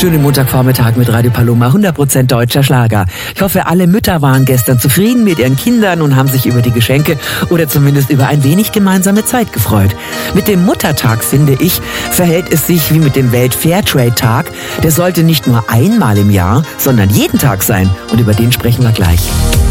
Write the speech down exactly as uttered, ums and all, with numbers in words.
Schönen Montagvormittag mit Radio Paloma, hundert Prozent deutscher Schlager. Ich hoffe, alle Mütter waren gestern zufrieden mit ihren Kindern und haben sich über die Geschenke oder zumindest über ein wenig gemeinsame Zeit gefreut. Mit dem Muttertag, finde ich, verhält es sich wie mit dem Welt-Fairtrade-Tag. Der sollte nicht nur einmal im Jahr, sondern jeden Tag sein. Und über den sprechen wir gleich.